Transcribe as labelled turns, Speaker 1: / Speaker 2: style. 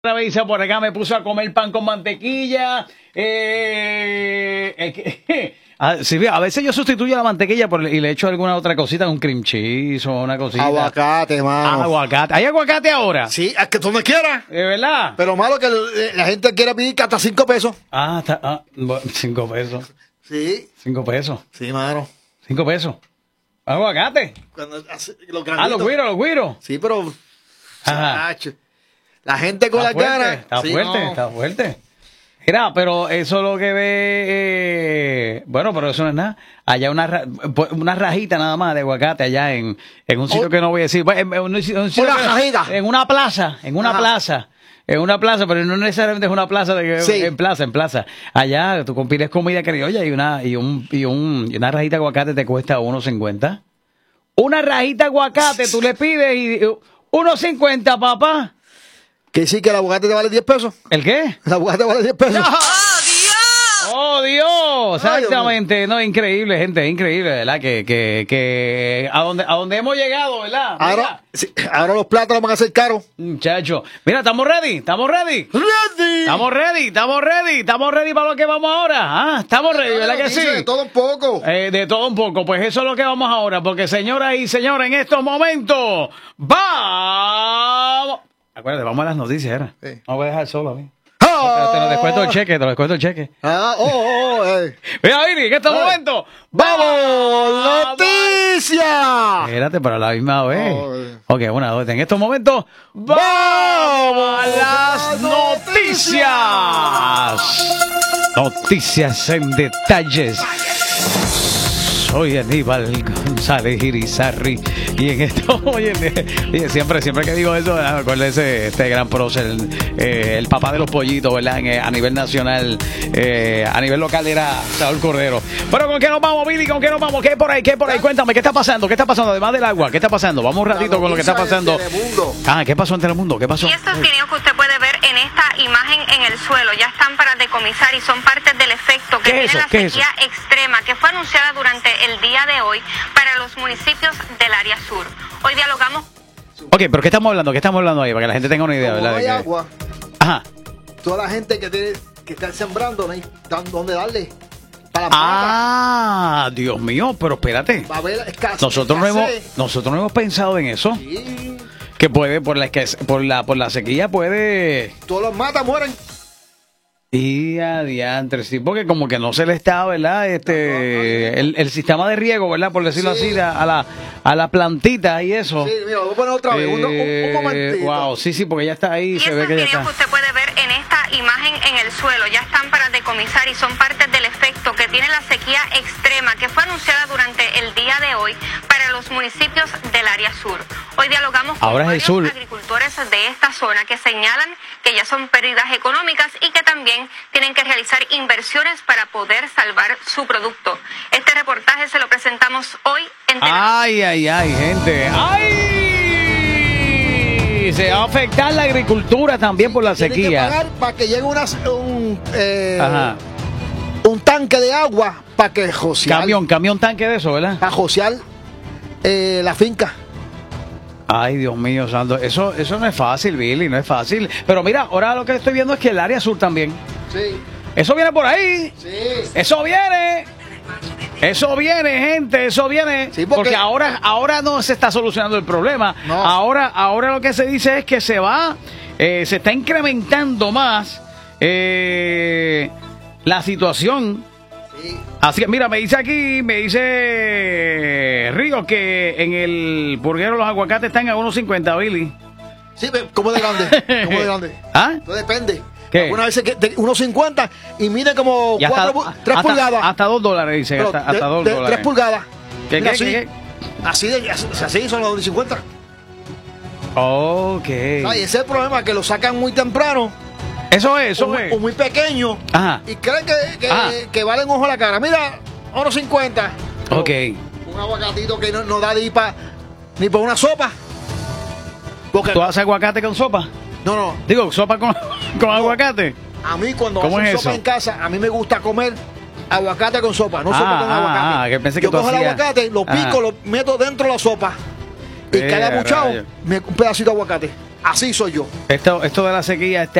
Speaker 1: Otra vez por acá me puso a comer pan con mantequilla. Sí, a veces yo sustituyo la mantequilla y le echo alguna otra cosita, un cream cheese o una cosita.
Speaker 2: Aguacate, mano.
Speaker 1: Aguacate. ¿Hay aguacate ahora?
Speaker 2: Sí, es que tú me quieras.
Speaker 1: ¿De verdad?
Speaker 2: Pero malo que la gente quiere pedir hasta 5 pesos.
Speaker 1: Bueno, 5 pesos.
Speaker 2: Sí.
Speaker 1: 5 pesos.
Speaker 2: Sí, mano.
Speaker 1: 5 pesos. Aguacate. Los güiros.
Speaker 2: Sí, pero...
Speaker 1: Ajá.
Speaker 2: La gente con las ganas.
Speaker 1: Está fuerte. Mira, pero eso es lo que ve. Bueno, pero eso no es nada. Allá una rajita nada más de aguacate allá en un sitio que no voy a decir.
Speaker 2: Una rajita.
Speaker 1: En una plaza. En una plaza, pero no necesariamente es una plaza en plaza. Allá tú pides comida criolla y una rajita de aguacate te cuesta 1.50. Una rajita de aguacate tú le pides y 1.50, papá.
Speaker 2: Que sí, que el aguacate te vale 10 pesos.
Speaker 1: ¿El qué?
Speaker 2: El aguacate vale 10 pesos.
Speaker 1: ¡Oh, Dios! Exactamente. No, increíble, gente, increíble, ¿verdad? Que a donde hemos llegado, ¿verdad?
Speaker 2: Ahora los plátanos van a ser caros.
Speaker 1: Muchacho. Mira, ¿estamos ready? ¿Estamos ready para lo que vamos ahora? ¿Estamos ready, verdad que sí?
Speaker 2: De todo un poco.
Speaker 1: De todo un poco. Pues eso es lo que vamos ahora, porque señoras y señores, en estos momentos, vamos... Acuérdate, vamos a las noticias, ¿era? Sí. No voy a dejar solo a mí. Te lo descuento el cheque, Mira, Vini, en estos momentos,
Speaker 2: ¡vamos! ¡Noticias!
Speaker 1: Espérate, para la misma vez. Ok, una, dos, en estos momentos, ¡vamos a las noticias! Noticias en detalles. Soy Aníbal González Irizarry y en esto, oye, siempre que digo eso, me acuerdo de este gran prócer, el papá de los pollitos, ¿verdad? A nivel nacional, a nivel local era Saúl Cordero. Pero ¿con qué nos vamos, Billy? ¿Con qué nos vamos? ¿Qué hay por ahí? Cuéntame, ¿qué está pasando? Además del agua, ¿qué está pasando? Vamos un ratito con lo que está pasando. ¿Qué pasó en Telemundo? ¿Qué pasó?
Speaker 3: Y estos guineos que usted puede ver en esta imagen en el suelo ya están para decomisar y son parte del efecto que tiene la sequía extrema que fue anunciada durante el día de hoy para los municipios del área sur. Hoy dialogamos.
Speaker 1: Ok, pero ¿qué estamos hablando? Ahí? Para que la gente tenga una idea,
Speaker 2: como
Speaker 1: ¿verdad?
Speaker 2: Hay agua.
Speaker 1: Ajá.
Speaker 2: Toda la gente que está sembrando, ¿no? ¿Dónde darle? Para la
Speaker 1: Dios mío, pero espérate.
Speaker 2: Va a haber escasez.
Speaker 1: Nosotros no hemos pensado en eso.
Speaker 2: Sí.
Speaker 1: Que puede, por la sequía puede...
Speaker 2: Todos los matas mueren.
Speaker 1: Y adiantre, sí, porque como que no se le está, ¿verdad? El sistema de riego, ¿verdad? Por decirlo así, a la plantita y eso.
Speaker 2: Sí, mira, voy a poner otra vez, un momentito.
Speaker 1: Wow, sí, porque ya está ahí,
Speaker 3: y
Speaker 1: se ve que ya está.
Speaker 3: Que usted puede ver en esta imagen en el suelo ya están para decomisar y son parte del efecto que tiene la sequía extrema que fue anunciada durante el día de hoy para los municipios del área sur. Hoy dialogamos con varios agricultores de esta zona que señalan que ya son pérdidas económicas y que también tienen que realizar inversiones para poder salvar su producto. Este reportaje se lo presentamos hoy en Telemundo.
Speaker 1: Ay, gente. ¡Ay! Se va a afectar la agricultura también por la sequía.
Speaker 2: Tienen que pagar para que llegue un tanque de agua para que josear.
Speaker 1: Camión tanque de eso, ¿verdad?
Speaker 2: Para josear la finca.
Speaker 1: Ay, Dios mío, santo. Eso no es fácil, Billy, no es fácil. Pero mira, ahora lo que estoy viendo es que el área sur también.
Speaker 2: Sí.
Speaker 1: Eso viene por ahí.
Speaker 2: Sí.
Speaker 1: Eso viene, gente, eso viene.
Speaker 2: Sí,
Speaker 1: porque ahora no se está solucionando el problema.
Speaker 2: No.
Speaker 1: Ahora lo que se dice es que se está incrementando más la situación.
Speaker 2: Sí.
Speaker 1: Así que mira, me dice Río que en el purguero los aguacates están a 1.50, Billy.
Speaker 2: Sí, ¿cómo de grande?
Speaker 1: ¿Ah?
Speaker 2: Todo depende.
Speaker 1: ¿Qué?
Speaker 2: Una vez que 1.50 y mide como 3 pulgadas.
Speaker 1: Hasta $2, dice. Hasta $2.
Speaker 2: 3 pulgadas.
Speaker 1: ¿Qué?
Speaker 2: Así son los 1.50.
Speaker 1: Ok.
Speaker 2: Ese es el problema, que lo sacan muy temprano.
Speaker 1: Eso es.
Speaker 2: O muy pequeño.
Speaker 1: Ajá.
Speaker 2: Y creen que valen ojo a la cara. Mira, 1.50.
Speaker 1: Ok.
Speaker 2: Un aguacatito que no da ni para una sopa. Porque
Speaker 1: ¿Tú haces aguacate con sopa?
Speaker 2: No.
Speaker 1: Digo, sopa con aguacate.
Speaker 2: A mí cuando hago sopa en casa, a mí me gusta comer aguacate con sopa, no sopa con aguacate.
Speaker 1: Que pensé que
Speaker 2: yo cojo el aguacate, lo pico, lo meto dentro de la sopa. Y cada buchado, un pedacito de aguacate. Así soy yo.
Speaker 1: Esto de la sequía,